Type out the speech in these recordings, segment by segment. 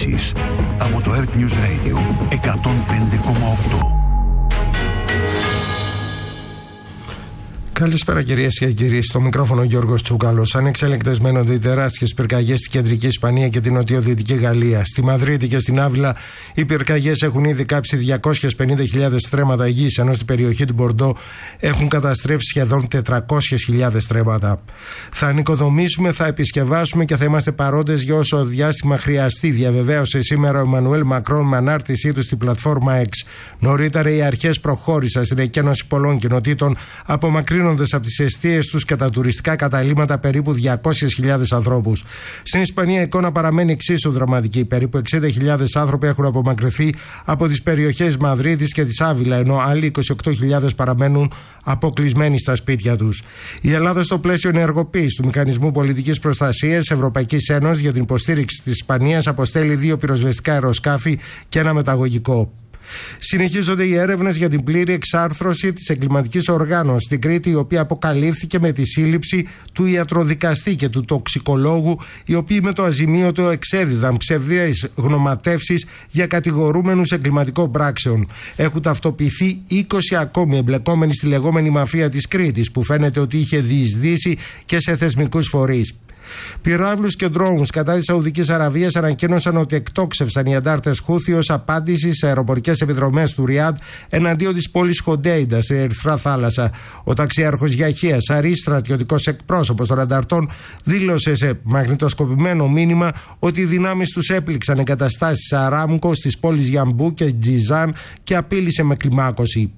ειδήσεις από το Earth News Radio 105,8. Καλησπέρα κυρίες και κύριοι, στο μικρόφωνο Γιώργος Τσούκαλος. Ανεξέλεγκτες μένονται οι τεράστιες πυρκαγιές στην κεντρική Ισπανία και την νοτιοδυτική Γαλλία. Στη Μαδρίτη και στην Άβυλα οι πυρκαγιές έχουν ήδη κάψει 250.000 στρέμματα γης, ενώ στην περιοχή του Μπορντό έχουν καταστρέψει σχεδόν 400.000 στρέμματα. Θα ανοικοδομήσουμε, θα επισκευάσουμε και θα είμαστε παρόντες για όσο διάστημα χρειαστεί, διαβεβαίωσε σήμερα ο Εμμανουέλ Μακρόν με ανάρτησή του στην πλατφόρμα X. Νωρίτερα οι αρχές προχώρησαν στην εκένωση πολλών κοινοτήτων, απομακρύνοντας από τις εστίες τους και τα τουριστικά καταλύματα περίπου 200.000 ανθρώπους. Στην Ισπανία η εικόνα παραμένει εξίσου δραματική. Περίπου 60.000 άνθρωποι έχουν απομακρυνθεί από τις περιοχές Μαδρίτης και της Άβυλα, ενώ άλλοι 28.000 παραμένουν αποκλεισμένοι στα σπίτια τους. Η Ελλάδα, στο πλαίσιο ενεργοποίησης του Μηχανισμού Πολιτικής Προστασίας Ευρωπαϊκής Ένωσης για την υποστήριξη της Ισπανίας, αποστέλει 2 πυροσβεστικά αεροσκάφη και ένα μεταγωγικό. Συνεχίζονται οι έρευνες για την πλήρη εξάρθρωση της εγκληματικής οργάνωσης στην Κρήτη, η οποία αποκαλύφθηκε με τη σύλληψη του ιατροδικαστή και του τοξικολόγου, οι οποίοι με το αζημίωτο εξέδιδαν ψευδείς γνωματεύσεις για κατηγορούμενους εγκληματικών πράξεων. Έχουν ταυτοποιηθεί 20 ακόμη εμπλεκόμενοι στη λεγόμενη μαφία της Κρήτης, που φαίνεται ότι είχε διεισδύσει και σε θεσμικούς φορείς. Πυράβλους και drones κατά της Σαουδικής Αραβίας ανακοίνωσαν ότι εκτόξευσαν οι αντάρτες Χούθι ως απάντηση σε αεροπορικές επιδρομές του Ριάντ εναντίον της πόλης Χοντέιντα στην Ερυθρά Θάλασσα. Ο ταξιάρχος Γιαχία Σαρί, στρατιωτικός εκπρόσωπος των ανταρτών, δήλωσε σε μαγνητοσκοπημένο μήνυμα ότι οι δυνάμεις τους έπληξαν εγκαταστάσεις Αράμκο στις πόλεις Γιαμπού και Τζιζάν και απείλησε με κλιμάκωση.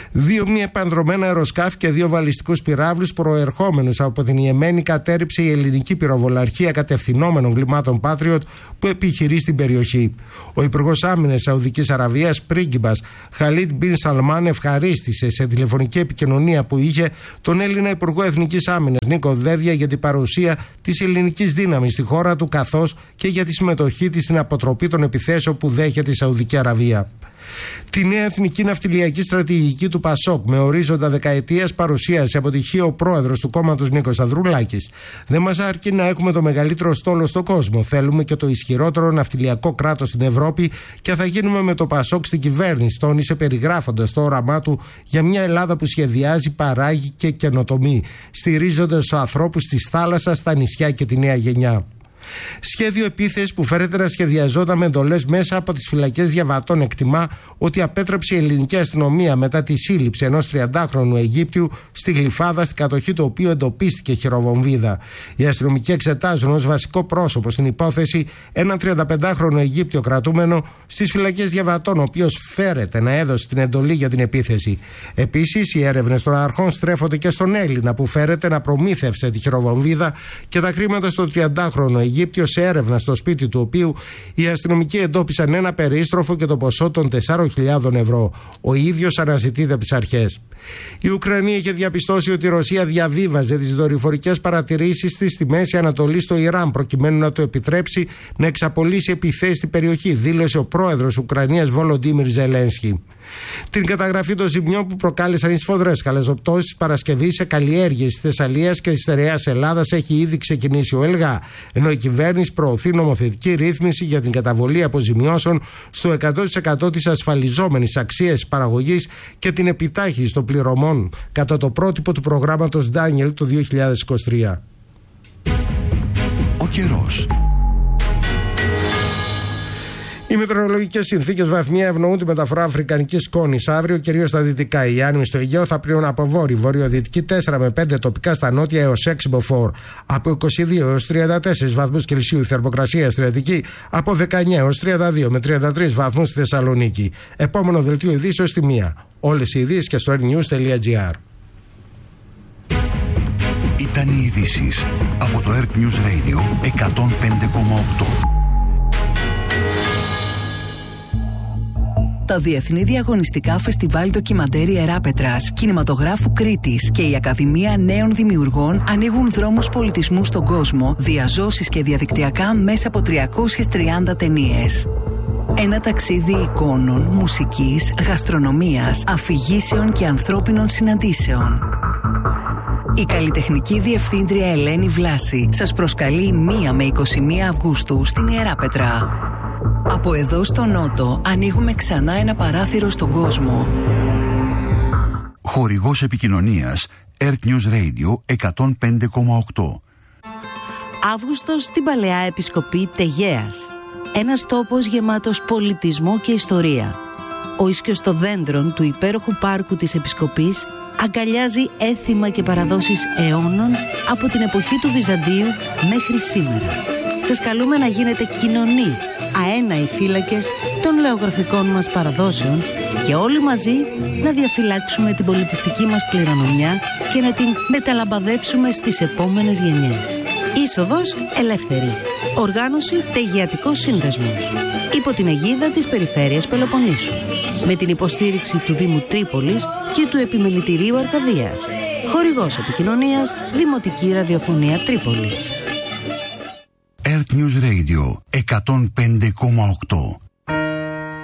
2 μη επανδρομένα αεροσκάφη και 2 βαλιστικούς πυράβλους προερχόμενους από την Ιεμένη κατέρριψε η ελληνική πυροβολαρχία κατευθυνόμενων βλημάτων Patriot που επιχειρεί στην περιοχή. Ο Υπουργός Άμυνας Σαουδικής Αραβίας, πρίγκιπας Χαλίτ Μπιν Σαλμάν, ευχαρίστησε σε τηλεφωνική επικοινωνία που είχε τον Έλληνα Υπουργό Εθνικής Άμυνας Νίκο Δέδια για την παρουσία της ελληνικής δύναμης στη χώρα του, καθώς και για τη συμμετοχή της στην αποτροπή των επιθέσεων που δέχεται η Σαουδική Αραβία. Τη νέα εθνική ναυτιλιακή στρατηγική του ΠΑΣΟΚ με ορίζοντα δεκαετίας παρουσίασε αποτυχία ο πρόεδρος του κόμματος Νίκος Ανδρουλάκης. Δεν μας αρκεί να έχουμε το μεγαλύτερο στόλο στον κόσμο. Θέλουμε και το ισχυρότερο ναυτιλιακό κράτος στην Ευρώπη και θα γίνουμε με το ΠΑΣΟΚ στην κυβέρνηση, τόνισε περιγράφοντας το όραμά του για μια Ελλάδα που σχεδιάζει, παράγει και καινοτομεί, στηρίζοντας τους ανθρώπους της θάλασσας, στα νησιά και τη νέα γενιά. Σχέδιο επίθεσης που φέρεται να σχεδιαζόταν με εντολές μέσα από τις φυλακές διαβατών εκτιμά ότι απέτρεψε η ελληνική αστυνομία μετά τη σύλληψη ενός 30χρονου Αιγύπτιου στη Γλυφάδα, στην κατοχή του οποίου εντοπίστηκε χειροβομβίδα. Οι αστυνομικοί εξετάζουν ως βασικό πρόσωπο στην υπόθεση έναν 35χρονο Αιγύπτιο κρατούμενο στις φυλακές διαβατών, ο οποίος φέρεται να έδωσε την εντολή για την επίθεση. Επίσης, οι έρευνες των αρχών στρέφονται και στον Έλληνα που φέρεται να προμήθευσε τη χειροβομβίδα και τα χρήματα στο 30χρονο Αιγύπτιο, σε έρευνα στο σπίτι του οποίου οι αστυνομικοί εντόπισαν ένα περίστροφο και το ποσό των 4.000 ευρώ. Ο ίδιος αναζητείται από τις αρχές. Η Ουκρανία είχε διαπιστώσει ότι η Ρωσία διαβίβαζε τις δορυφορικές παρατηρήσεις της στη Μέση Ανατολή στο Ιράν, προκειμένου να το επιτρέψει να εξαπολύσει επιθέσεις στην περιοχή, δήλωσε ο πρόεδρος Ουκρανίας Βολοντίμιρ Ζελένσκι. Την καταγραφή των ζημιών που προκάλεσαν οι σφοδρές χαλαζοπτώσεις Παρασκευή σε καλλιέργειες της Θεσσαλίας και της στερεάς Ελλάδας έχει ήδη ξεκινήσει ο ΕΛΓΑ, ενώ η κυβέρνηση προωθεί νομοθετική ρύθμιση για την καταβολή αποζημιώσεων στο 100% της ασφαλιζόμενης αξίας παραγωγής και την επιτάχυνση των πληρωμών κατά το πρότυπο του προγράμματος Daniel του 2023. Ο καιρός. Οι μετεωρολογικές συνθήκες βαθμία ευνοούν τη μεταφορά αφρικανικής σκόνης αύριο, κυρίως στα δυτικά. Οι άνεμοι στο Αιγαίο θα πλέουν από βόρειο-βορειοδυτική 4 με 5 τοπικά, στα νότια έως 6 μποφόρ. Από 22 έως 34 βαθμούς Κελσίου η θερμοκρασία στη Αττική, από 19 έως 32 με 33 βαθμούς στη Θεσσαλονίκη. Επόμενο δελτίο ειδήσεως στη 1. Όλες οι ειδήσεις και στο airnews.gr. Ήταν οι ειδήσεις από το Earth News Radio 105,8. Τα Διεθνή Διαγωνιστικά Φεστιβάλ Ντοκιμαντέρ Ιεράπετρας, Κινηματογράφου Κρήτης και η Ακαδημία Νέων Δημιουργών ανοίγουν δρόμους πολιτισμού στον κόσμο, διαζώσεις και διαδικτυακά μέσα από 330 ταινίες. Ένα ταξίδι εικόνων, μουσικής, γαστρονομίας, αφηγήσεων και ανθρώπινων συναντήσεων. Η καλλιτεχνική διευθύντρια Ελένη Βλάση σας προσκαλεί 1 με 21 Αυγούστου στην Ιεράπετρα. Από εδώ στο Νότο ανοίγουμε ξανά ένα παράθυρο στον κόσμο. Χορηγός επικοινωνίας Earth News Radio 105,8. Αύγουστος στην Παλαιά Επισκοπή Τεγέας. Ένας τόπος γεμάτος πολιτισμό και ιστορία. Ο ίσκιος των δέντρων του υπέροχου πάρκου της Επισκοπής αγκαλιάζει έθιμα και παραδόσεις αιώνων από την εποχή του Βυζαντίου μέχρι σήμερα. Σας καλούμε να γίνετε κοινωνοί, αέναοι φύλακες των λεωγραφικών μας παραδόσεων και όλοι μαζί να διαφυλάξουμε την πολιτιστική μας κληρονομιά και να την μεταλαμπαδεύσουμε στις επόμενες γενιές. Είσοδος ελεύθερη. Οργάνωση Τεγεατικός Σύνδεσμος. Υπό την αιγίδα της Περιφέρειας Πελοποννήσου. Με την υποστήριξη του Δήμου Τρίπολης και του Επιμελητηρίου Αρκαδίας. Χορηγός επικοινωνίας Δημοτική Ραδιοφωνία Τρίπολης. Earth News Radio 105,8.